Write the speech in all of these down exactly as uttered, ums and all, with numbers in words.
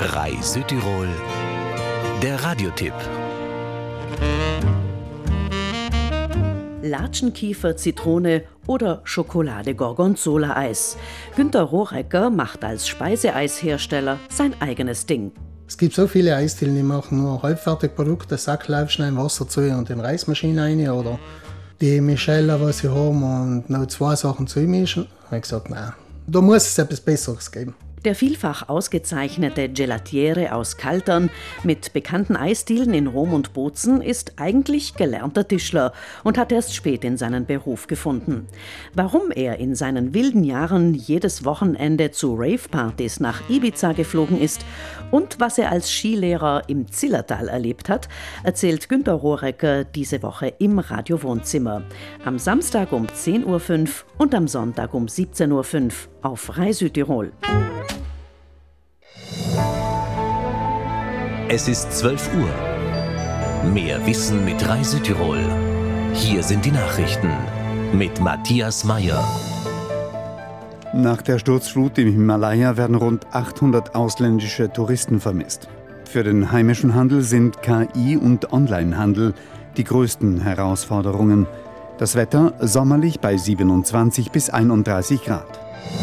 R A I Südtirol, der Radiotipp. Latschenkiefer, Zitrone oder Schokolade-Gorgonzola-Eis. Günter Rohrecker macht als Speiseeishersteller sein eigenes Ding. Es gibt so viele Eisdielen, die machen nur Halbfertigprodukte, Sack schnell Wasser zu und in die Reismaschine rein oder die Michelle, was sie haben, und noch zwei Sachen zusammenmischen. Ich habe gesagt, nein, da muss es etwas Besseres geben. Der vielfach ausgezeichnete Gelatiere aus Kaltern mit bekannten Eisdielen in Rom und Bozen ist eigentlich gelernter Tischler und hat erst spät in seinen Beruf gefunden. Warum er in seinen wilden Jahren jedes Wochenende zu Rave-Partys nach Ibiza geflogen ist und was er als Skilehrer im Zillertal erlebt hat, erzählt Günter Rohrecker diese Woche im Radio-Wohnzimmer. Am Samstag um zehn Uhr fünf und am Sonntag um siebzehn Uhr fünf auf R A I Südtirol. Es ist zwölf Uhr. Mehr Wissen mit R A I Südtirol. Hier sind die Nachrichten mit Matthias Meyer. Nach der Sturzflut im Himalaya werden rund achthundert ausländische Touristen vermisst. Für den heimischen Handel sind K I und Onlinehandel die größten Herausforderungen. Das Wetter sommerlich bei siebenundzwanzig bis einunddreißig Grad.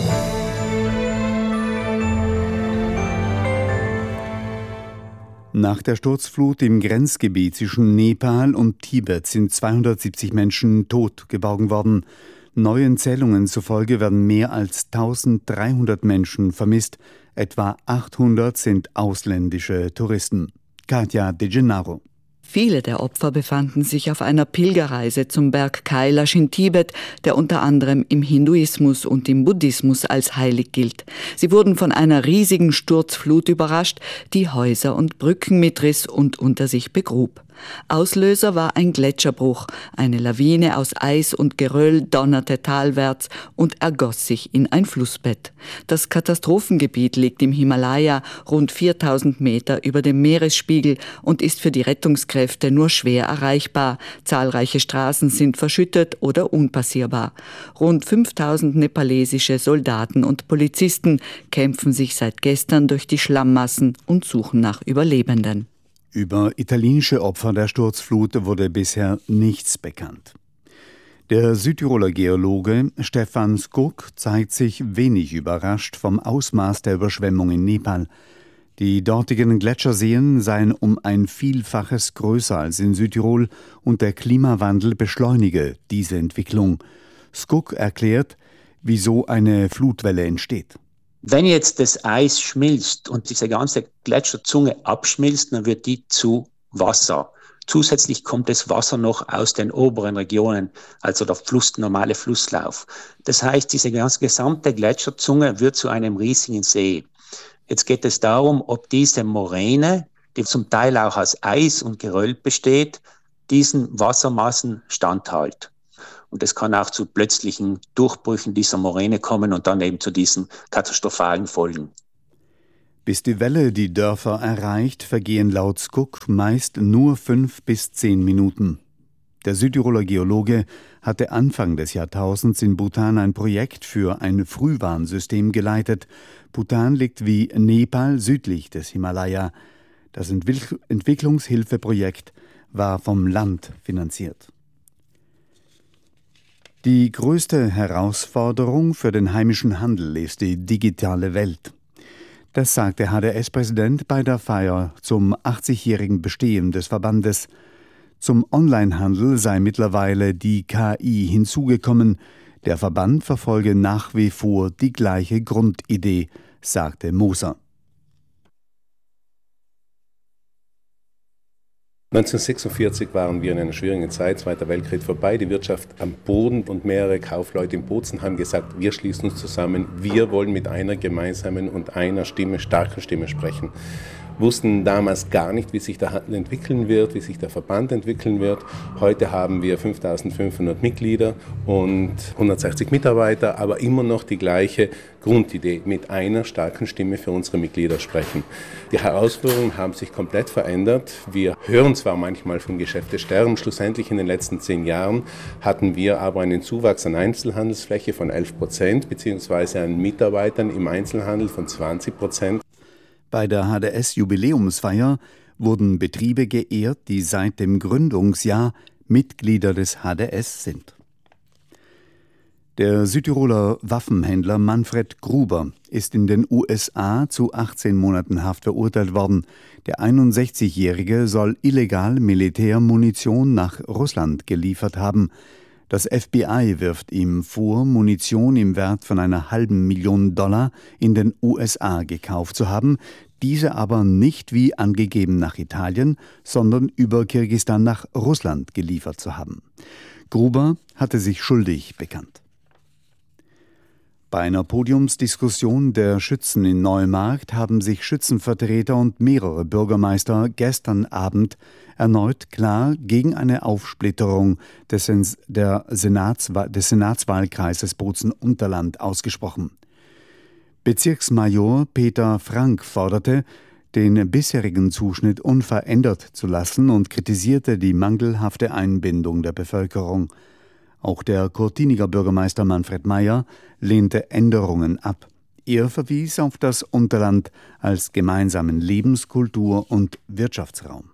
Nach der Sturzflut im Grenzgebiet zwischen Nepal und Tibet sind zweihundertsiebzig Menschen tot geborgen worden. Neuen Zählungen zufolge werden mehr als eintausenddreihundert Menschen vermisst. Etwa achthundert sind ausländische Touristen. Katja De Gennaro. Viele der Opfer befanden sich auf einer Pilgerreise zum Berg Kailash in Tibet, der unter anderem im Hinduismus und im Buddhismus als heilig gilt. Sie wurden von einer riesigen Sturzflut überrascht, die Häuser und Brücken mitriss und unter sich begrub. Auslöser war ein Gletscherbruch. Eine Lawine aus Eis und Geröll donnerte talwärts und ergoss sich in ein Flussbett. Das Katastrophengebiet liegt im Himalaya, rund viertausend Meter über dem Meeresspiegel, und ist für die Rettungskräfte nur schwer erreichbar. Zahlreiche Straßen sind verschüttet oder unpassierbar. Rund fünftausend nepalesische Soldaten und Polizisten kämpfen sich seit gestern durch die Schlammmassen und suchen nach Überlebenden. Über italienische Opfer der Sturzflut wurde bisher nichts bekannt. Der Südtiroler Geologe Stefan Skok zeigt sich wenig überrascht vom Ausmaß der Überschwemmung in Nepal. Die dortigen Gletscherseen seien um ein Vielfaches größer als in Südtirol und der Klimawandel beschleunige diese Entwicklung. Skok erklärt, wieso eine Flutwelle entsteht. Wenn jetzt das Eis schmilzt und diese ganze Gletscherzunge abschmilzt, dann wird die zu Wasser. Zusätzlich kommt das Wasser noch aus den oberen Regionen, also der Fluss, normale Flusslauf. Das heißt, diese ganze gesamte Gletscherzunge wird zu einem riesigen See. Jetzt geht es darum, ob diese Moräne, die zum Teil auch aus Eis und Geröll besteht, diesen Wassermassen standhält. Und es kann auch zu plötzlichen Durchbrüchen dieser Moräne kommen und dann eben zu diesen katastrophalen Folgen. Bis die Welle die Dörfer erreicht, vergehen laut Skok meist nur fünf bis zehn Minuten. Der Südtiroler Geologe hatte Anfang des Jahrtausends in Bhutan ein Projekt für ein Frühwarnsystem geleitet. Bhutan liegt wie Nepal südlich des Himalaya. Das Entwick- Entwicklungshilfeprojekt war vom Land finanziert. Die größte Herausforderung für den heimischen Handel ist die digitale Welt. Das sagte H D S-Präsident bei der Feier zum achtzigjährigen Bestehen des Verbandes. Zum Onlinehandel sei mittlerweile die K I hinzugekommen. Der Verband verfolge nach wie vor die gleiche Grundidee, sagte Moser. neunzehnhundertsechsundvierzig waren wir in einer schwierigen Zeit, Zweiter Weltkrieg vorbei, die Wirtschaft am Boden, und mehrere Kaufleute in Bozen haben gesagt, wir schließen uns zusammen, wir wollen mit einer gemeinsamen und einer Stimme, starken Stimme sprechen. Wussten damals gar nicht, wie sich der Handel entwickeln wird, wie sich der Verband entwickeln wird. Heute haben wir fünftausendfünfhundert Mitglieder und hundertsechzig Mitarbeiter, aber immer noch die gleiche Grundidee, mit einer starken Stimme für unsere Mitglieder sprechen. Die Herausforderungen haben sich komplett verändert. Wir hören zwar manchmal von Geschäftesterben, schlussendlich in den letzten zehn Jahren hatten wir aber einen Zuwachs an Einzelhandelsfläche von elf Prozent, beziehungsweise an Mitarbeitern im Einzelhandel von zwanzig Prozent. Bei der H D S-Jubiläumsfeier wurden Betriebe geehrt, die seit dem Gründungsjahr Mitglieder des H D S sind. Der Südtiroler Waffenhändler Manfred Gruber ist in den U S A zu achtzehn Monaten Haft verurteilt worden. Der einundsechzigjährige soll illegal Militärmunition nach Russland geliefert haben. Das F B I wirft ihm vor, Munition im Wert von einer halben Million Dollar in den U S A gekauft zu haben, diese aber nicht wie angegeben nach Italien, sondern über Kirgisistan nach Russland geliefert zu haben. Gruber hatte sich schuldig bekannt. Bei einer Podiumsdiskussion der Schützen in Neumarkt haben sich Schützenvertreter und mehrere Bürgermeister gestern Abend erneut klar gegen eine Aufsplitterung des, der Senats, des Senatswahlkreises Bozen-Unterland ausgesprochen. Bezirksmajor Peter Frank forderte, den bisherigen Zuschnitt unverändert zu lassen und kritisierte die mangelhafte Einbindung der Bevölkerung. Auch der Cortiniger Bürgermeister Manfred Mayer lehnte Änderungen ab. Er verwies auf das Unterland als gemeinsamen Lebenskultur- und Wirtschaftsraum.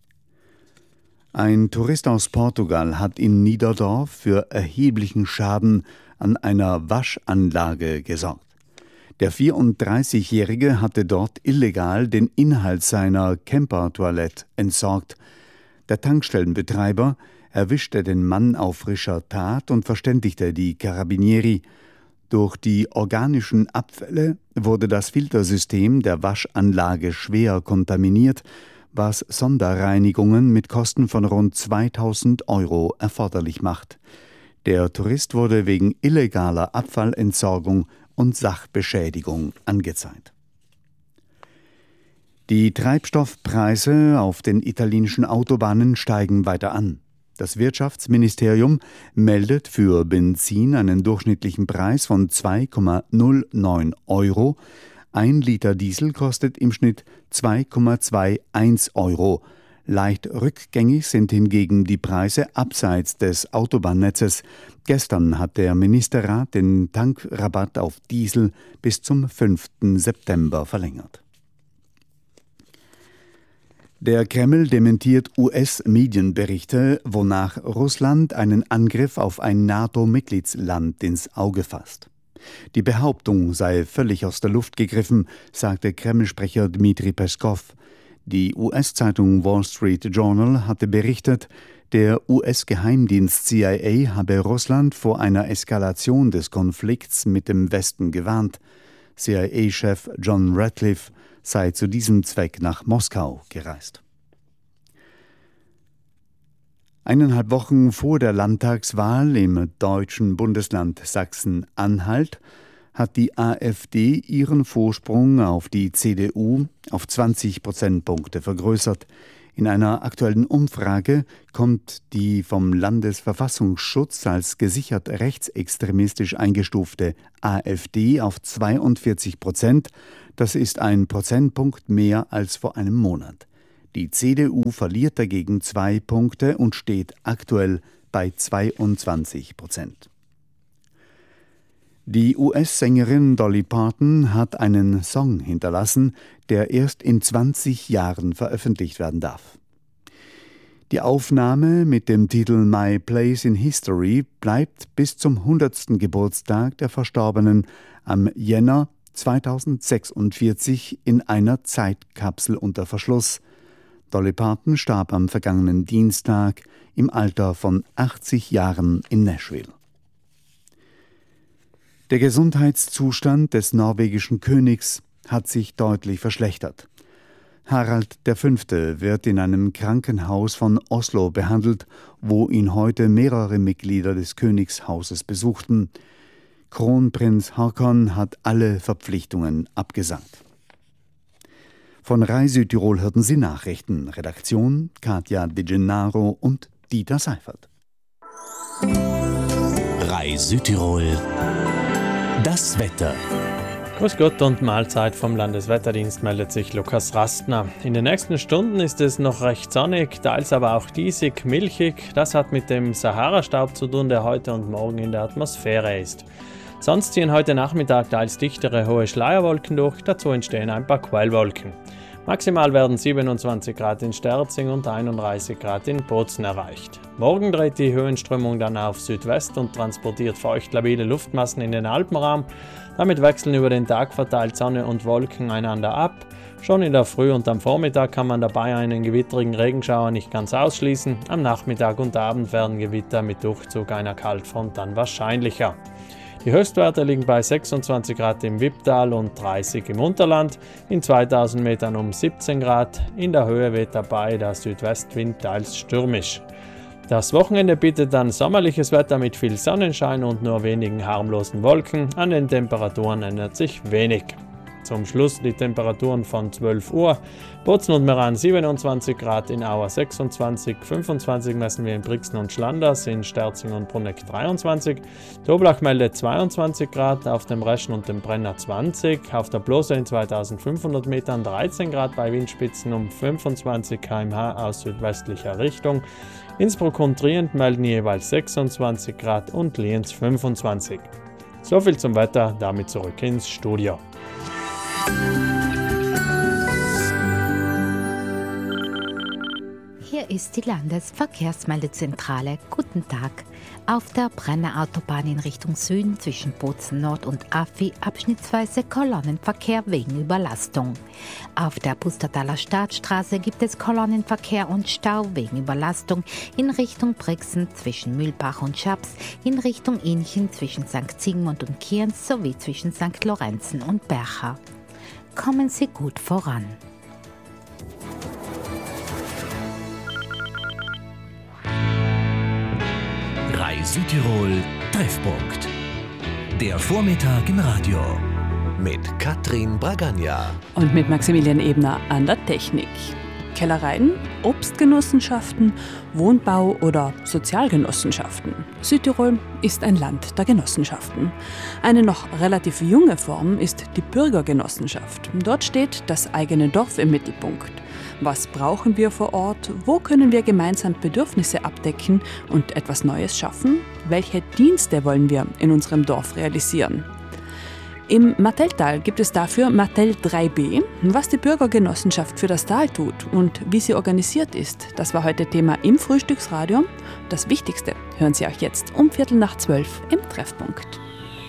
Ein Tourist aus Portugal hat in Niederdorf für erheblichen Schaden an einer Waschanlage gesorgt. Der vierunddreißigjährige hatte dort illegal den Inhalt seiner Campertoilette entsorgt. Der Tankstellenbetreiber erwischte den Mann auf frischer Tat und verständigte die Carabinieri. Durch die organischen Abfälle wurde das Filtersystem der Waschanlage schwer kontaminiert, was Sonderreinigungen mit Kosten von rund zweitausend Euro erforderlich macht. Der Tourist wurde wegen illegaler Abfallentsorgung und Sachbeschädigung angezeigt. Die Treibstoffpreise auf den italienischen Autobahnen steigen weiter an. Das Wirtschaftsministerium meldet für Benzin einen durchschnittlichen Preis von zwei Komma null neun Euro. Ein Liter Diesel kostet im Schnitt zwei Komma einundzwanzig Euro. Leicht rückgängig sind hingegen die Preise abseits des Autobahnnetzes. Gestern hat der Ministerrat den Tankrabatt auf Diesel bis zum fünften September verlängert. Der Kreml dementiert U S-Medienberichte, wonach Russland einen Angriff auf ein NATO-Mitgliedsland ins Auge fasst. Die Behauptung sei völlig aus der Luft gegriffen, sagte Kreml-Sprecher Dmitri Peskow. Die U S-Zeitung Wall Street Journal hatte berichtet, der U S-Geheimdienst C I A habe Russland vor einer Eskalation des Konflikts mit dem Westen gewarnt. C I A-Chef John Ratcliffe sei zu diesem Zweck nach Moskau gereist. Eineinhalb Wochen vor der Landtagswahl im deutschen Bundesland Sachsen-Anhalt hat die AfD ihren Vorsprung auf die C D U auf zwanzig Prozentpunkte vergrößert. In einer aktuellen Umfrage kommt die vom Landesverfassungsschutz als gesichert rechtsextremistisch eingestufte AfD auf zweiundvierzig Prozent. Das ist ein Prozentpunkt mehr als vor einem Monat. Die C D U verliert dagegen zwei Punkte und steht aktuell bei zweiundzwanzig Prozent. Die U S-Sängerin Dolly Parton hat einen Song hinterlassen, der erst in zwanzig Jahren veröffentlicht werden darf. Die Aufnahme mit dem Titel My Place in History bleibt bis zum hundertsten Geburtstag der Verstorbenen am Jänner zweitausendsechsundvierzig in einer Zeitkapsel unter Verschluss. Dolly Parton starb am vergangenen Dienstag im Alter von achtzig Jahren in Nashville. Der Gesundheitszustand des norwegischen Königs hat sich deutlich verschlechtert. Harald der Fünfte wird in einem Krankenhaus von Oslo behandelt, wo ihn heute mehrere Mitglieder des Königshauses besuchten. Kronprinz Haakon hat alle Verpflichtungen abgesagt. Von Rai Südtirol hörten Sie Nachrichten. Redaktion Katja De Gennaro und Dieter Seifert. Rai Südtirol. Das Wetter. Grüß Gott und Mahlzeit vom Landeswetterdienst meldet sich Lukas Rastner. In den nächsten Stunden ist es noch recht sonnig, teils aber auch diesig, milchig. Das hat mit dem Sahara-Staub zu tun, der heute und morgen in der Atmosphäre ist. Sonst ziehen heute Nachmittag teils dichtere hohe Schleierwolken durch, dazu entstehen ein paar Quellwolken. Maximal werden siebenundzwanzig Grad in Sterzing und einunddreißig Grad in Bozen erreicht. Morgen dreht die Höhenströmung dann auf Südwest und transportiert feuchtlabile Luftmassen in den Alpenraum. Damit wechseln über den Tag verteilt Sonne und Wolken einander ab. Schon in der Früh und am Vormittag kann man dabei einen gewittrigen Regenschauer nicht ganz ausschließen. Am Nachmittag und Abend werden Gewitter mit Durchzug einer Kaltfront dann wahrscheinlicher. Die Höchstwerte liegen bei sechsundzwanzig Grad im Wipptal und dreißig im Unterland, in zweitausend Metern um siebzehn Grad, in der Höhe weht dabei der Südwestwind teils stürmisch. Das Wochenende bietet dann sommerliches Wetter mit viel Sonnenschein und nur wenigen harmlosen Wolken, an den Temperaturen ändert sich wenig. Zum Schluss die Temperaturen von zwölf Uhr. Bozen und Meran siebenundzwanzig Grad, in Auer sechsundzwanzig, fünfundzwanzig messen wir in Brixen und Schlanders, in Sterzing und Bruneck dreiundzwanzig. Toblach meldet zweiundzwanzig Grad, auf dem Reschen und dem Brenner zwanzig, auf der Blose in zweitausendfünfhundert Metern dreizehn Grad bei Windspitzen um fünfundzwanzig Kilometer pro Stunde aus südwestlicher Richtung. Innsbruck und Trient melden jeweils sechsundzwanzig Grad und Lienz fünfundzwanzig. Soviel zum Wetter, damit zurück ins Studio. Hier ist die Landesverkehrsmeldezentrale. Guten Tag. Auf der Brenner Autobahn in Richtung Süden zwischen Bozen Nord und Affi abschnittsweise Kolonnenverkehr wegen Überlastung. Auf der Pustertaler Staatsstraße gibt es Kolonnenverkehr und Stau wegen Überlastung in Richtung Brixen zwischen Mühlbach und Schaps, in Richtung Inchen zwischen Sankt Sigmund und Kienz sowie zwischen Sankt Lorenzen und Bercha. Kommen Sie gut voran. Rai Südtirol Treffpunkt. Der Vormittag im Radio mit Katrin Bragagna und mit Maximilian Ebner an der Technik. Kellereien, Obstgenossenschaften, Wohnbau oder Sozialgenossenschaften. Südtirol ist ein Land der Genossenschaften. Eine noch relativ junge Form ist die Bürgergenossenschaft. Dort steht das eigene Dorf im Mittelpunkt. Was brauchen wir vor Ort? Wo können wir gemeinsam Bedürfnisse abdecken und etwas Neues schaffen? Welche Dienste wollen wir in unserem Dorf realisieren? Im Martelltal gibt es dafür Martell drei b. Was die Bürgergenossenschaft für das Tal tut und wie sie organisiert ist, das war heute Thema im Frühstücksradio. Das Wichtigste hören Sie auch jetzt um Viertel nach zwölf im Treffpunkt.